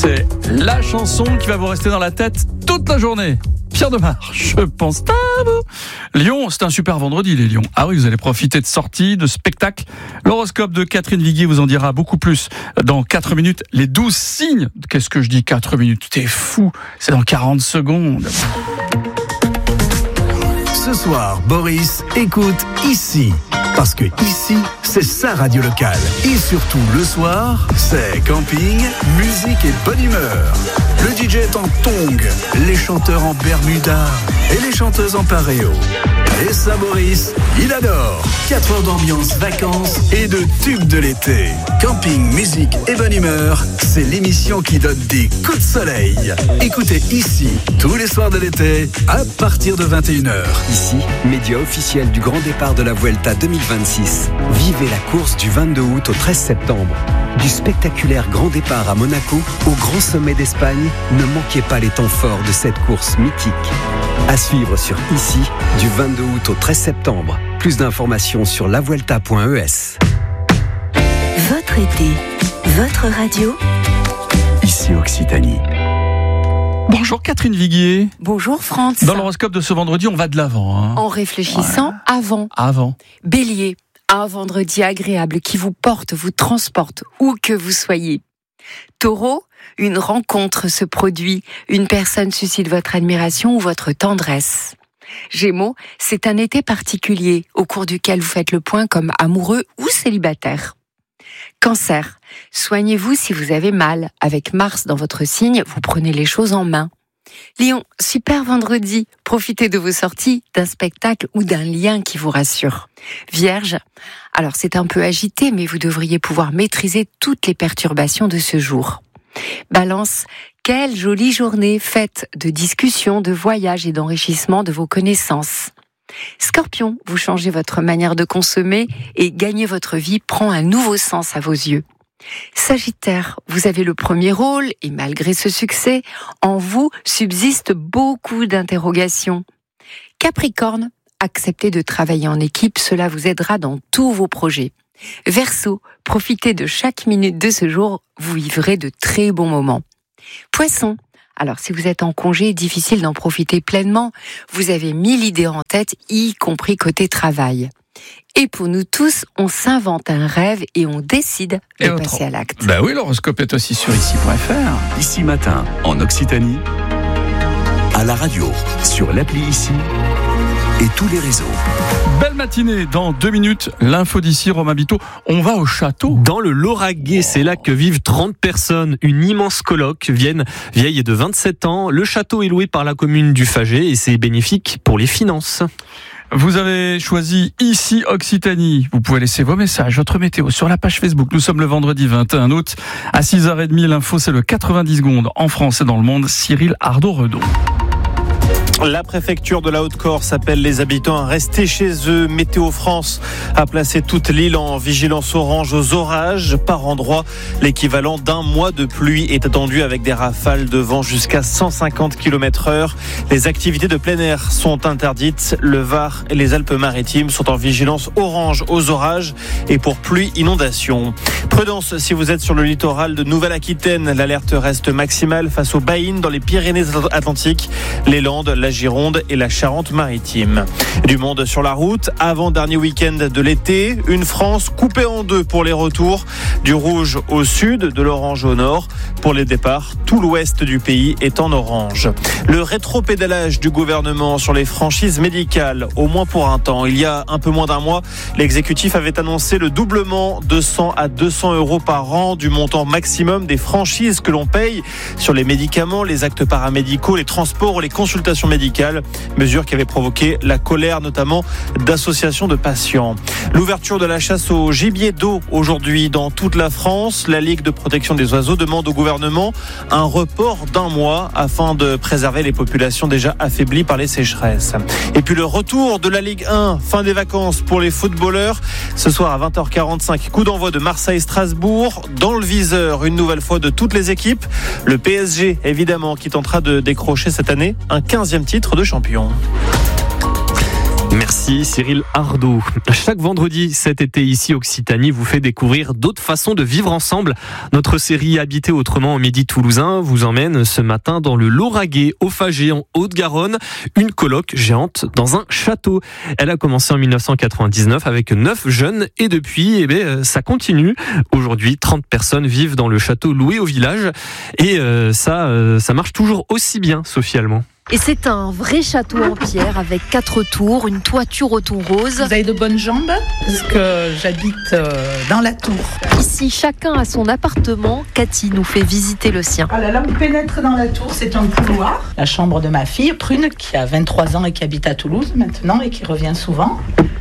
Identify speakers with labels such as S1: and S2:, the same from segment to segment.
S1: C'est la chanson qui va vous rester dans la tête toute la journée. Pierre Demar, je pense à vous. Lyon, c'est un super vendredi, les Lyons. Ah oui, vous allez profiter de sorties, de spectacles. L'horoscope de Catherine Viguier vous en dira beaucoup plus dans 4 minutes. Les 12 signes. Qu'est-ce que je dis 4 minutes? T'es fou. C'est dans 40 secondes.
S2: Ce soir, Boris écoute ici. Parce que ici, c'est sa radio locale. Et surtout, le soir, c'est camping, musique et bonne humeur. Le DJ est en tongs, les chanteurs en bermuda et les chanteuses en paréo. Et ça, Boris, il adore. 4 heures d'ambiance, vacances et de tubes de l'été. Camping, musique et bonne humeur, c'est l'émission qui donne des coups de soleil. Écoutez ici, tous les soirs de l'été, à partir de 21h.
S3: Ici, média officiel du grand départ de la Vuelta 2026. Vivez la course du 22 août au 13 septembre. Du spectaculaire grand départ à Monaco au grand sommet d'Espagne, ne manquez pas les temps forts de cette course mythique. À suivre sur Ici, du 22 août au 13 septembre. Plus d'informations sur lavuelta.es.
S4: Votre été, votre radio.
S3: Ici Occitanie.
S1: Bonjour Catherine Viguier.
S5: Bonjour Franz.
S1: Dans l'horoscope de ce vendredi, on va de l'avant.
S5: En réfléchissant avant. Bélier, un vendredi agréable qui vous porte, vous transporte, où que vous soyez. Taureau, une rencontre se produit, une personne suscite votre admiration ou votre tendresse. Gémeaux, c'est un été particulier au cours duquel vous faites le point comme amoureux ou célibataire. Cancer, soignez-vous si vous avez mal. Avec Mars dans votre signe, vous prenez les choses en main. Lion, super vendredi, profitez de vos sorties, d'un spectacle ou d'un lien qui vous rassure. Vierge, alors c'est un peu agité, mais vous devriez pouvoir maîtriser toutes les perturbations de ce jour. Balance, quelle jolie journée faite de discussions, de voyages et d'enrichissement de vos connaissances. Scorpion, vous changez votre manière de consommer et gagner votre vie prend un nouveau sens à vos yeux. Sagittaire, vous avez le premier rôle et malgré ce succès, en vous subsistent beaucoup d'interrogations. Capricorne, acceptez de travailler en équipe, cela vous aidera dans tous vos projets. Verseau, profitez de chaque minute de ce jour, vous vivrez de très bons moments. Poisson, alors si vous êtes en congé, difficile d'en profiter pleinement, vous avez 1000 idées en tête, y compris côté travail. Et pour nous tous, on s'invente un rêve et on décide de passer à l'acte.
S1: Bah oui, l'horoscope est aussi sur ici.fr.
S2: Ici matin, en Occitanie, à la radio, sur l'appli Ici et tous les réseaux.
S1: Belle matinée, dans 2 minutes, l'info d'ici, Romain Biteau. On va au château.
S6: Dans le Lauragais, c'est là que vivent 30 personnes. Une immense coloc, vieille de 27 ans. Le château est loué par la commune du Faget et c'est bénéfique pour les finances.
S1: Vous avez choisi Ici Occitanie. Vous pouvez laisser vos messages, votre météo sur la page Facebook. Nous sommes le vendredi 21 août. À 6h30, l'info, c'est le 90 secondes en France et dans le monde. Cyril Ardo-Redon.
S7: La préfecture de la Haute-Corse appelle les habitants à rester chez eux. Météo France a placé toute l'île en vigilance orange aux orages. Par endroit, l'équivalent d'un mois de pluie est attendu avec des rafales de vent jusqu'à 150 km/h. Les activités de plein air sont interdites. Le Var et les Alpes-Maritimes sont en vigilance orange aux orages et pour pluie inondation. Prudence si vous êtes sur le littoral de Nouvelle-Aquitaine. L'alerte reste maximale face aux baïnes dans les Pyrénées-Atlantiques, les Landes, la Gironde et la Charente-Maritime. Du monde sur la route, avant-dernier week-end de l'été, une France coupée en deux pour les retours, du rouge au sud, de l'orange au nord. Pour les départs, tout l'ouest du pays est en orange. Le rétropédalage du gouvernement sur les franchises médicales, au moins pour un temps. Il y a un peu moins d'un mois, l'exécutif avait annoncé le doublement de 100 à 200 € par an du montant maximum des franchises que l'on paye sur les médicaments, les actes paramédicaux, les transports ou les consultations médicales. Mesure qui avait provoqué la colère notamment d'associations de patients. L'ouverture de la chasse au gibier d'eau aujourd'hui dans toute la France. La Ligue de protection des oiseaux demande au gouvernement un report d'un mois afin de préserver les populations déjà affaiblies par les sécheresses. Et puis le retour de la Ligue 1, fin des vacances pour les footballeurs. Ce soir à 20h45, coup d'envoi de Marseille-Strasbourg. Dans le viseur, une nouvelle fois de toutes les équipes. Le PSG, évidemment, qui tentera de décrocher cette année un 15e titre de champion.
S6: Merci Cyril Ardo. Chaque vendredi cet été ici Occitanie vous fait découvrir d'autres façons de vivre ensemble. Notre série Habiter autrement au Midi toulousain vous emmène ce matin dans le Lauragais, au Fagé, en Haute-Garonne. Une coloc géante dans un château. Elle a commencé en 1999 avec 9 jeunes et depuis, ça continue. Aujourd'hui, 30 personnes vivent dans le château loué au village et ça marche toujours aussi bien, Sophie Allemand.
S8: Et c'est un vrai château en pierre avec 4 tours, une toiture au ton rose.
S9: Vous avez de bonnes jambes parce que j'habite dans la tour.
S8: Ici, chacun a son appartement. Cathy nous fait visiter le sien.
S9: Ah là, on pénètre dans la tour, c'est un couloir. La chambre de ma fille, Prune, qui a 23 ans et qui habite à Toulouse maintenant et qui revient souvent.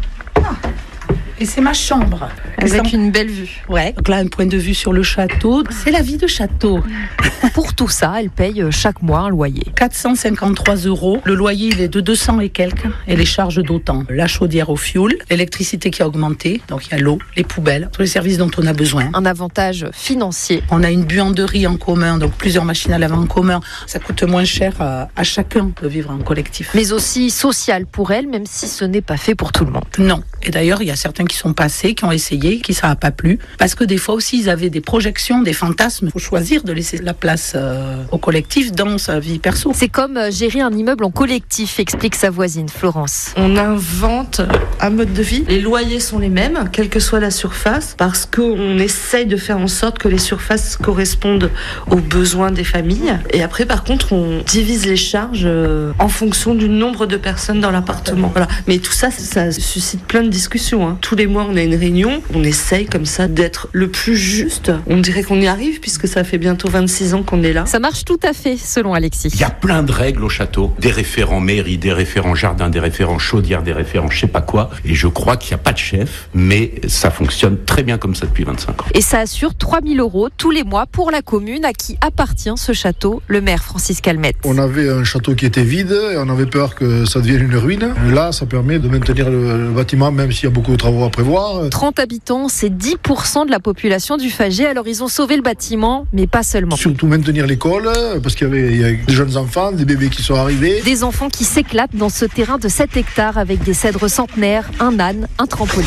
S9: Et c'est ma chambre.
S8: Avec une belle vue.
S9: Ouais. Donc là, un point de vue sur le château. C'est la vie de château.
S8: Pour tout ça, elle paye chaque mois un loyer.
S9: 453 €. Le loyer, il est de 200 et quelques. Et les charges d'autant. La chaudière au fioul, l'électricité qui a augmenté. Donc il y a l'eau, les poubelles, tous les services dont on a besoin.
S8: Un avantage financier.
S9: On a une buanderie en commun, donc plusieurs machines à laver en commun. Ça coûte moins cher à chacun de vivre en collectif.
S8: Mais aussi social pour elle, même si ce n'est pas fait pour tout le monde.
S9: Non. Et d'ailleurs, il y a certains qui sont passés, qui ont essayé, qui ça n'a pas plu. Parce que des fois aussi, ils avaient des projections, des fantasmes. Il faut choisir de laisser la place au collectif dans sa vie perso.
S8: C'est comme gérer un immeuble en collectif, explique sa voisine Florence.
S10: On invente un mode de vie. Les loyers sont les mêmes, quelle que soit la surface, parce qu'on essaye de faire en sorte que les surfaces correspondent aux besoins des familles. Et après, par contre, on divise les charges en fonction du nombre de personnes dans l'appartement. Voilà. Mais tout ça, ça suscite plein de discussions. Tous les mois, on a une réunion. On essaye comme ça d'être le plus juste. On dirait qu'on y arrive puisque ça fait bientôt 26 ans qu'on est là.
S8: Ça marche tout à fait, selon Alexis.
S11: Il y a plein de règles au château. Des référents mairie, des référents jardin, des référents chaudière, des référents je sais pas quoi. Et je crois qu'il n'y a pas de chef, mais ça fonctionne très bien comme ça depuis 25 ans.
S8: Et ça assure 3 000 € tous les mois pour la commune à qui appartient ce château, le maire Francis Calmette.
S12: On avait un château qui était vide et on avait peur que ça devienne une ruine. Et là, ça permet de maintenir le bâtiment, même s'il y a beaucoup de travaux à prévoir.
S8: 30 habitants, c'est 10% de la population du Fagé. Alors ils ont sauvé le bâtiment, mais pas seulement.
S12: Surtout maintenir l'école, parce qu'il y a des jeunes enfants, des bébés qui sont arrivés.
S8: Des enfants qui s'éclatent dans ce terrain de 7 hectares avec des cèdres centenaires, un âne, un trampoline.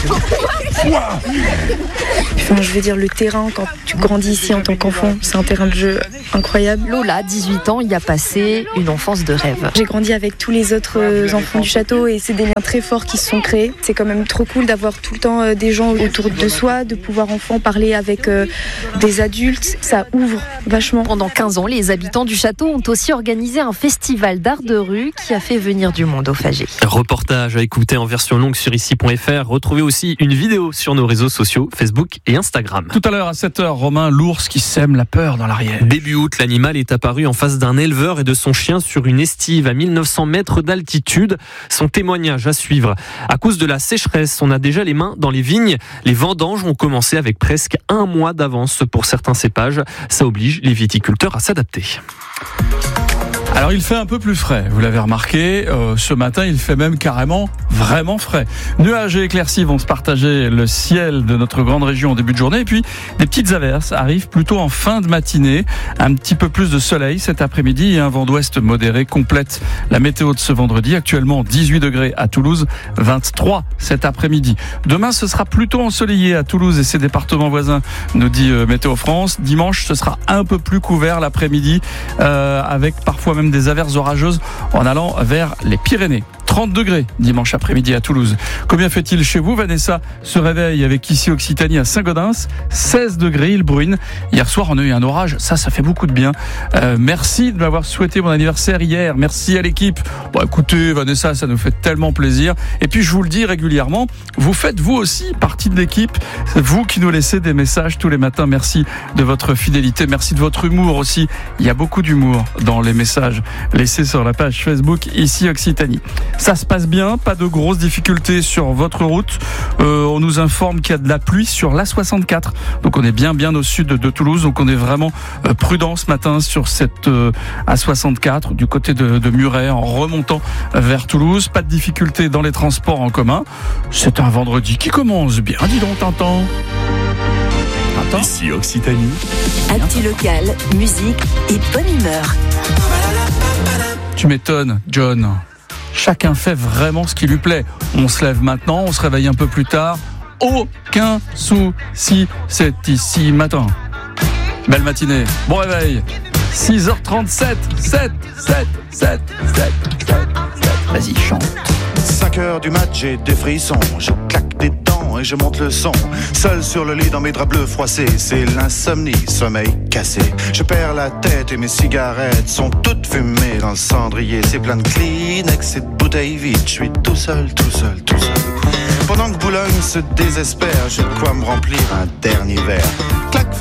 S13: Enfin, je veux dire, le terrain, quand tu grandis ici en tant qu'enfant, c'est un terrain de jeu incroyable.
S8: Lola, 18 ans, y a passé une enfance de rêve.
S13: J'ai grandi avec tous les autres enfants du château et c'est des liens très forts qui se sont créés. C'est quand même trop cool d'avoir tout le temps des gens autour de soi, de pouvoir enfin parler avec des adultes. Ça ouvre vachement.
S8: Pendant 15 ans, les habitants du château ont aussi organisé un festival d'art de rue qui a fait venir du monde au Fagé.
S6: Reportage à écouter en version longue sur ici.fr. Retrouvez aussi une vidéo sur nos réseaux sociaux, Facebook et Instagram.
S1: Tout à l'heure à 7h, Romain, l'ours qui sème la peur dans l'arrière.
S6: Début août, l'animal est apparu en face d'un éleveur et de son chien sur une estive à 1900 mètres d'altitude. Son témoignage à suivre. À cause de la sécheresse, on a déjà les mains dans les vignes. Les vendanges ont commencé avec presque un mois d'avance pour certains cépages. Ça oblige les viticulteurs à s'adapter.
S1: Alors il fait un peu plus frais, vous l'avez remarqué, ce matin il fait même carrément vraiment frais. Nuages et éclaircies vont se partager le ciel de notre grande région au début de journée et puis des petites averses arrivent plutôt en fin de matinée. Un petit peu plus de soleil cet après-midi et un vent d'ouest modéré complète la météo de ce vendredi. Actuellement 18 degrés à Toulouse, 23 cet après-midi. Demain ce sera plutôt ensoleillé à Toulouse et ses départements voisins, nous dit Météo France. Dimanche ce sera un peu plus couvert l'après-midi avec parfois même des averses orageuses en allant vers les Pyrénées. 30 degrés dimanche après-midi à Toulouse. Combien fait-il chez vous? Vanessa se réveille avec ici Occitanie à Saint-Gaudens. 16 degrés, il bruine. Hier soir, on a eu un orage. Ça fait beaucoup de bien. Merci de m'avoir souhaité mon anniversaire hier. Merci à l'équipe. Bon, écoutez, Vanessa, ça nous fait tellement plaisir. Et puis, je vous le dis régulièrement, vous faites vous aussi partie de l'équipe. C'est vous qui nous laissez des messages tous les matins. Merci de votre fidélité. Merci de votre humour aussi. Il y a beaucoup d'humour dans les messages laissés sur la page Facebook ici Occitanie. Ça se passe bien, pas de grosses difficultés sur votre route. On nous informe qu'il y a de la pluie sur l'A64. Donc on est bien au sud de Toulouse. Donc on est vraiment prudent ce matin sur cette A64 du côté de Muret en remontant vers Toulouse. Pas de difficultés dans les transports en commun. C'est un vendredi qui commence bien, dis donc Tintin.
S2: Ici Occitanie.
S4: Actu local, musique et bonne humeur.
S1: Tu m'étonnes, John. Chacun fait vraiment ce qui lui plaît. On se lève maintenant, on se réveille un peu plus tard. Aucun souci, c'est ici matin. Belle matinée, bon réveil. 6h37, 7. Vas-y, chante.
S14: 5h du mat, j'ai des frissons. Je claque des dents et je monte le son. Seul sur le lit dans mes draps bleus froissés. C'est l'insomnie, sommeil cassé. Je perds la tête et mes cigarettes sont toutes fumées dans le cendrier. C'est plein de Kleenex et de bouteilles vides. Je suis tout seul. Pendant que Boulogne se désespère, j'ai de quoi me remplir un dernier verre. Clac,